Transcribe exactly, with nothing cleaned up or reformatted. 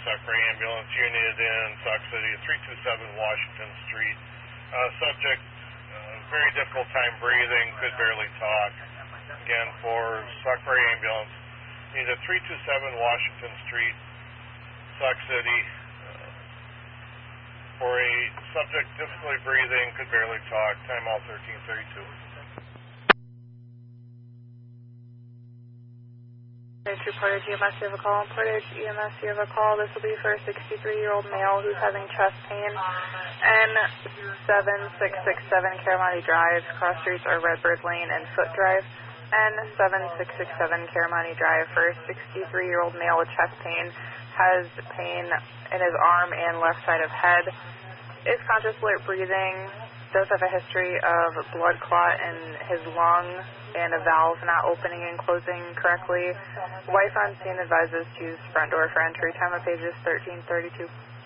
Sucker Ambulance Unit in Sauk City, three two seven Washington Street. Uh, subject, uh, very difficult time breathing, could barely talk. Again, for Sucker Ambulance, need a three two seven Washington Street, Sauk City. Uh, for a subject, difficulty breathing, could barely talk. Time out thirteen thirty-two. Portage E M S, you have a call. Portage E M S, you have a call. This will be for a sixty-three-year-old male who's having chest pain. N seven six six seven Caramati Drive. Cross streets are Redbird Lane and Foot Drive. N seven six six seven Caramati Drive for a sixty-three-year-old male with chest pain. Has pain in his arm and left side of head. Is conscious, alert, breathing. Does have a history of blood clot in his lung and a valve not opening and closing correctly. Wife on scene advises to use front door for entry. Time of page is thirteen thirty-two.